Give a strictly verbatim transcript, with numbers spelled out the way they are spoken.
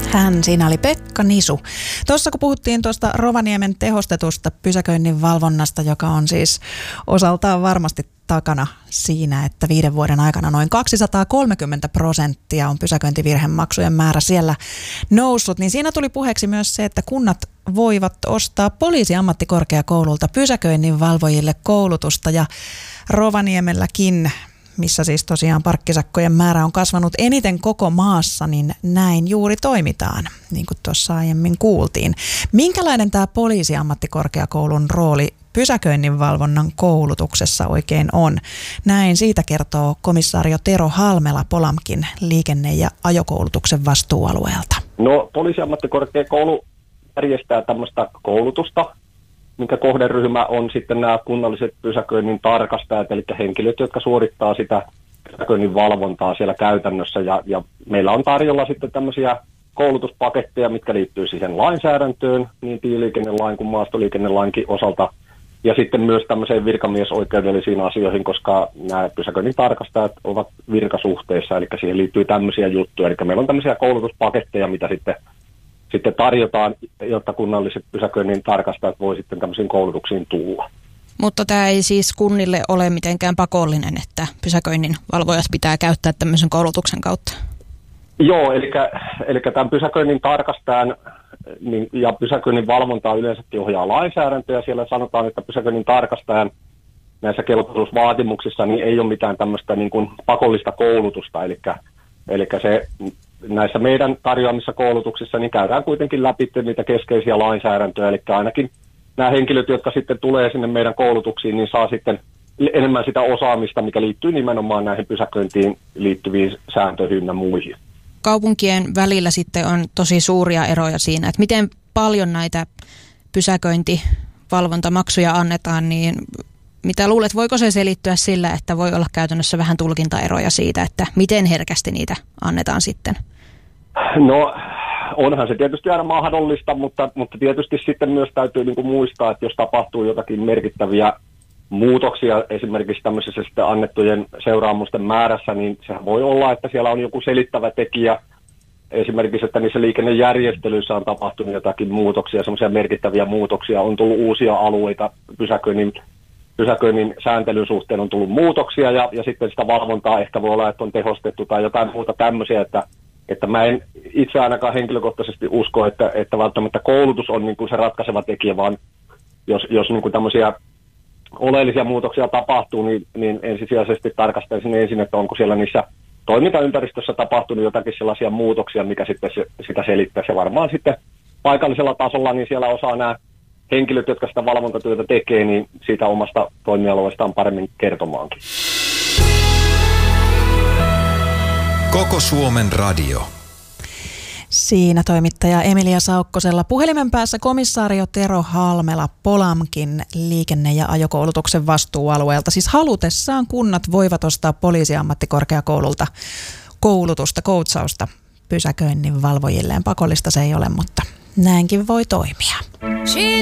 Hän siinä oli Pekka Nisu. Tuossa kun puhuttiin tuosta Rovaniemen tehostetusta pysäköinnin valvonnasta, joka on siis osaltaan varmasti takana siinä, että viiden vuoden aikana noin kaksisataakolmekymmentä prosenttia on pysäköintivirhemaksujen määrä siellä noussut, niin siinä tuli puheeksi myös se, että kunnat voivat ostaa poliisiammattikorkeakoululta pysäköinnin valvojille koulutusta, ja Rovaniemelläkin, missä siis tosiaan parkkisakkojen määrä on kasvanut eniten koko maassa, niin näin juuri toimitaan, niin kuin tuossa aiemmin kuultiin. Minkälainen tämä poliisiammattikorkeakoulun rooli pysäköinnin valvonnan koulutuksessa oikein on? Näin siitä kertoo komissaario Tero Halmela Polamkin liikenne- ja ajokoulutuksen vastuualueelta. No, poliisiammattikorkeakoulu järjestää tämmöistä koulutusta, minkä kohderyhmä on sitten nämä kunnalliset pysäköinnin tarkastajat, eli henkilöt, jotka suorittaa sitä pysäköinnin valvontaa siellä käytännössä. Ja, ja meillä on tarjolla sitten tämmöisiä koulutuspaketteja, mitkä liittyy siihen lainsäädäntöön, niin tieliikennelain kuin maastoliikennelainkin osalta. Ja sitten myös tämmöiseen virkamiesoikeudellisiin asioihin, koska nämä pysäköinnin tarkastajat ovat virkasuhteissa, eli siihen liittyy tämmöisiä juttuja. Eli meillä on tämmöisiä koulutuspaketteja, mitä sitten Sitten tarjotaan, jotta kunnalliset pysäköinnin tarkastajat voi sitten tämmöisiin koulutuksiin tulla. Mutta tämä ei siis kunnille ole mitenkään pakollinen, että pysäköinnin valvojat pitää käyttää tämmöisen koulutuksen kautta? Joo, eli, eli tämän pysäköinnin tarkastajan niin, ja pysäköinnin valvontaa yleensäkin ohjaa lainsäädäntö, ja siellä sanotaan, että pysäköinnin tarkastajan näissä kelpoisuusvaatimuksissa niin ei ole mitään tämmöistä niin kuin pakollista koulutusta, eli, eli se näissä meidän tarjoamissa koulutuksissa niin käydään kuitenkin läpi niitä keskeisiä lainsäädäntöjä, eli ainakin nämä henkilöt, jotka sitten tulee sinne meidän koulutuksiin, niin saa sitten enemmän sitä osaamista, mikä liittyy nimenomaan näihin pysäköintiin liittyviin sääntöihin ja muihin. Kaupunkien välillä sitten on tosi suuria eroja siinä, että miten paljon näitä pysäköintivalvontamaksuja annetaan, niin mitä luulet, voiko se selittyä sillä, että voi olla käytännössä vähän tulkintaeroja siitä, että miten herkästi niitä annetaan sitten? No, onhan se tietysti aina mahdollista, mutta, mutta tietysti sitten myös täytyy niin kuin muistaa, että jos tapahtuu jotakin merkittäviä muutoksia esimerkiksi tämmöisessä sitten annettujen seuraamusten määrässä, niin sehän voi olla, että siellä on joku selittävä tekijä, esimerkiksi, että niissä liikennejärjestelyissä on tapahtunut jotakin muutoksia, semmoisia merkittäviä muutoksia, on tullut uusia alueita pysäköinnin pysäköinnin sääntelyn suhteen on tullut muutoksia, ja, ja sitten sitä valvontaa ehkä voi olla, että on tehostettu tai jotain muuta tämmöisiä, että, että mä en itse ainakaan henkilökohtaisesti usko, että, että välttämättä koulutus on niin kuin se ratkaiseva tekijä, vaan jos, jos niin kuin tämmöisiä oleellisia muutoksia tapahtuu, niin, niin ensisijaisesti tarkastaisin ensin, että onko siellä niissä toimintaympäristössä tapahtunut jotakin sellaisia muutoksia, mikä sitten se, sitä selittää. Ja varmaan sitten paikallisella tasolla niin siellä osaa nämä henkilöt, jotka sitä valvontatyötä tekee, niin siitä omasta toimialueestaan paremmin kertomaankin. Koko Suomen radio. Siinä toimittaja Emilia Saukkosella. Puhelimen päässä komissaario Tero Halmela Polamkin liikenne- ja ajokoulutuksen vastuualueelta. Siis halutessaan kunnat voivat ostaa poliisiammattikorkeakoululta koulutusta, koutsausta pysäköinnin valvojilleen. Pakollista se ei ole, mutta näinkin voi toimia.